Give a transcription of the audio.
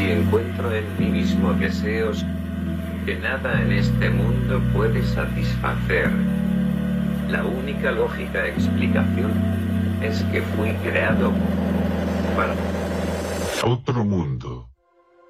y encuentro en mí mismo deseos que nada en este mundo puede satisfacer. La única lógica explicación es que fui creado para otro mundo.